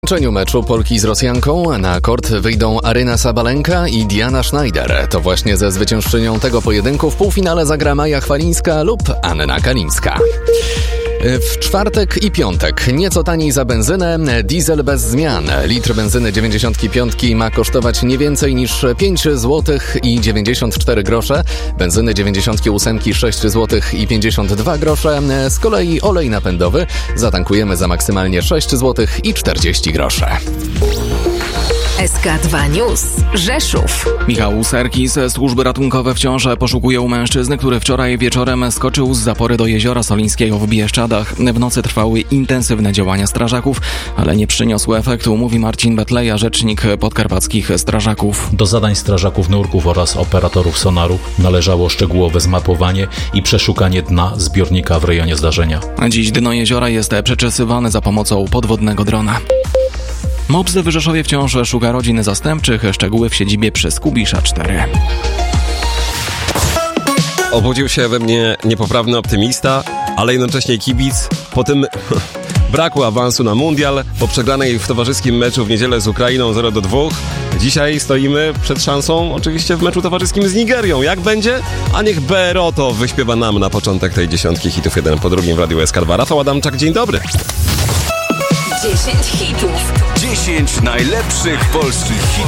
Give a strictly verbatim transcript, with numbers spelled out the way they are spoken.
zakończeniu meczu Polki z Rosjanką na kort wyjdą Aryna Sabalenka i Diana Schneider. To właśnie ze zwyciężczynią tego pojedynku w półfinale zagra Maja Chwalińska lub Anna Kalińska. W czwartek i piątek nieco taniej za benzynę, diesel bez zmian. Litr benzyny dziewięćdziesiąt pięć ma kosztować nie więcej niż pięć złotych i dziewięćdziesiąt cztery grosze, benzyny dziewięćdziesiąt osiem sześć złotych i pięćdziesiąt dwa grosze. Z kolei olej napędowy zatankujemy za maksymalnie sześć złotych i czterdzieści groszy. S K dwa News. Rzeszów. Michał Serkis, służby ratunkowe wciąż poszukują mężczyzny, który wczoraj wieczorem skoczył z zapory do jeziora Solińskiego w Bieszczadach. W nocy trwały intensywne działania strażaków, ale nie przyniosły efektu, mówi Marcin Betleja, rzecznik podkarpackich strażaków. Do zadań strażaków nurków oraz operatorów sonaru należało szczegółowe zmapowanie i przeszukanie dna zbiornika w rejonie zdarzenia. Dziś dno jeziora jest przeczesywane za pomocą podwodnego drona. MOPS w Rzeszowie wciąż szuka rodzin zastępczych, szczegóły w siedzibie przy Skubisza cztery. Obudził się we mnie niepoprawny optymista, ale jednocześnie kibic po tym braku awansu na mundial, po przegranej w towarzyskim meczu w niedzielę z Ukrainą zero do dwóch. Dzisiaj stoimy przed szansą oczywiście w meczu towarzyskim z Nigerią. Jak będzie? A niech B R O to wyśpiewa nam na początek tej dziesiątki hitów jeden po drugim w Radiu S K dwa. Rafał Adamczak, dzień dobry. dziesięć hitów. dziesięć najlepszych polskich hitów.